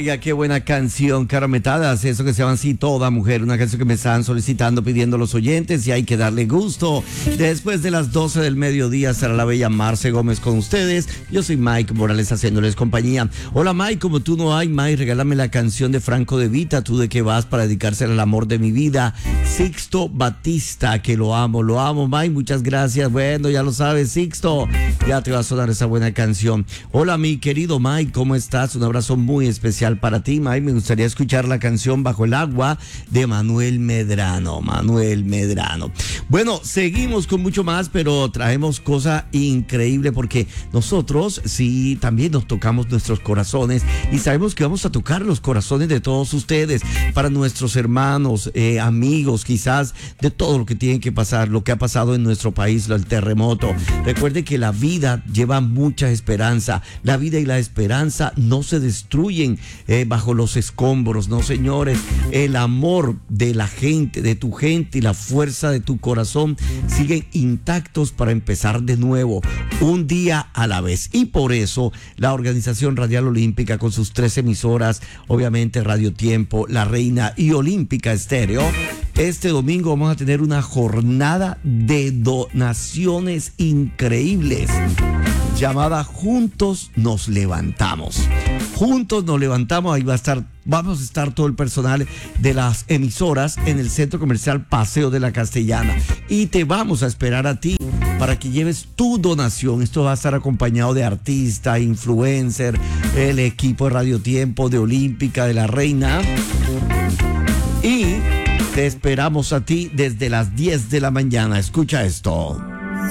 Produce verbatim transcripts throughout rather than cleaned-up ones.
Oiga, qué buena canción, Carametadas, eso que se llama así, Toda Mujer, una canción que me están solicitando, pidiendo los oyentes y hay que darle gusto. Después de las doce del mediodía estará la bella Marce Gómez con ustedes. Yo soy Mike Morales haciéndoles compañía. Hola Mike, como tú no hay, Mike, regálame la canción de Franco De Vita, Tú de qué vas, para dedicársela al amor de mi vida, Sixto Batista, que lo amo, lo amo Mike, muchas gracias. Bueno, ya lo sabes, Sixto, ya te va a sonar esa buena canción. Hola mi querido Mike, ¿cómo estás? Un abrazo muy especial para ti, Mike. Me gustaría escuchar la canción Bajo el Agua de Manuel Medrano. Manuel Medrano. Bueno, seguimos con mucho más, pero traemos cosa increíble porque nosotros sí también nos tocamos nuestros corazones y sabemos que vamos a tocar los corazones de todos ustedes, para nuestros hermanos, eh, amigos, quizás de todo lo que tiene que pasar, lo que ha pasado en nuestro país, el terremoto. Recuerde que la vida lleva mucha esperanza. La vida y la esperanza no se destruyen eh, bajo los escombros, no señores. El amor de la gente, de tu gente y la fuerza de tu corazón siguen intactos para empezar de nuevo, un día a la vez. Y por eso la Organización Radial Olímpica, con sus tres emisoras, obviamente Radio Tiempo, La Reina y Olímpica Estéreo, este domingo vamos a tener una jornada de donaciones increíbles llamada Juntos Nos Levantamos. Juntos Nos Levantamos, ahí va a estar, vamos a estar todo el personal de las emisoras en el Centro Comercial Paseo de la Castellana. Y te vamos a esperar a ti para que lleves tu donación. Esto va a estar acompañado de artista, influencer, el equipo de Radio Tiempo, de Olímpica, de La Reina. Y te esperamos a ti desde las diez de la mañana. Escucha esto.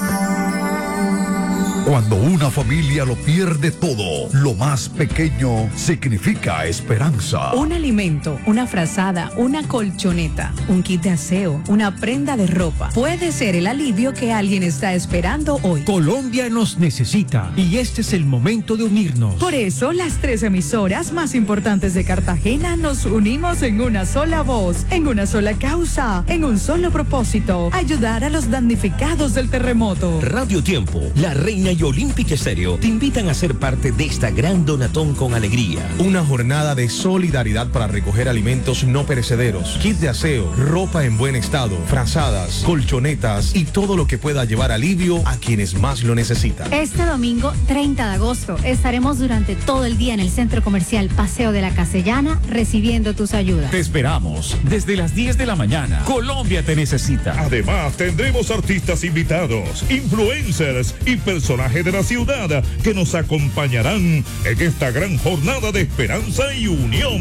Cuando una familia lo pierde todo, lo más pequeño significa esperanza. Un alimento, una frazada, una colchoneta, un kit de aseo, una prenda de ropa. Puede ser el alivio que alguien está esperando hoy. Colombia nos necesita y este es el momento de unirnos. Por eso, las tres emisoras más importantes de Cartagena nos unimos en una sola voz, en una sola causa, en un solo propósito: ayudar a los damnificados del terremoto. Radio Tiempo, La Reina y Olímpica Estéreo te invitan a ser parte de esta gran donatón con alegría. Una jornada de solidaridad para recoger alimentos no perecederos, kit de aseo, ropa en buen estado, frazadas, colchonetas y todo lo que pueda llevar alivio a quienes más lo necesitan. Este domingo treinta de agosto estaremos durante todo el día en el Centro Comercial Paseo de la Castellana recibiendo tus ayudas. Te esperamos desde las diez de la mañana. Colombia te necesita. Además, tendremos artistas invitados, influencers y personajes de la ciudad que nos acompañarán en esta gran jornada de esperanza y unión.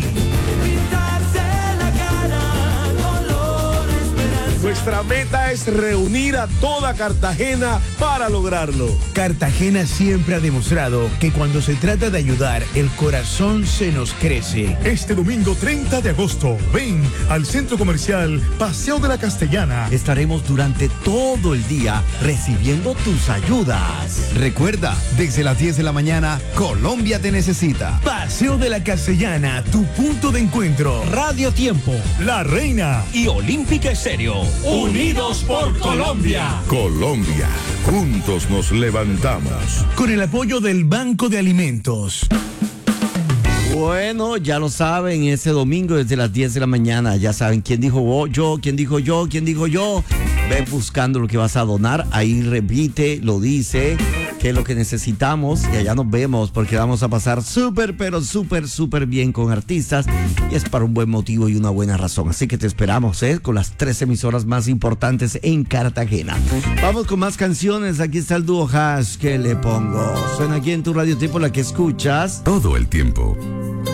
Nuestra meta es reunir a toda Cartagena para lograrlo. Cartagena siempre ha demostrado que cuando se trata de ayudar, el corazón se nos crece. Este domingo treinta de agosto, ven al Centro Comercial Paseo de la Castellana. Estaremos durante todo el día recibiendo tus ayudas. Recuerda, desde las diez de la mañana, Colombia te necesita. Paseo de la Castellana, tu punto de encuentro. Radio Tiempo, La Reina y Olímpica Estéreo. Unidos por Colombia. Colombia, juntos nos levantamos. Con el apoyo del Banco de Alimentos. Bueno, ya lo saben, ese domingo desde las diez de la mañana, ya saben quién dijo oh, yo, quién dijo yo, quién dijo yo. Ve buscando lo que vas a donar, ahí repite, lo dice, que es lo que necesitamos y allá nos vemos porque vamos a pasar súper, pero súper, súper bien con artistas y es para un buen motivo y una buena razón. Así que te esperamos, ¿eh? Con las tres emisoras más importantes en Cartagena. Vamos con más canciones, aquí está el dúo Hash, que le pongo. Suena aquí en tu Radio Tiempo, la que escuchas todo el tiempo.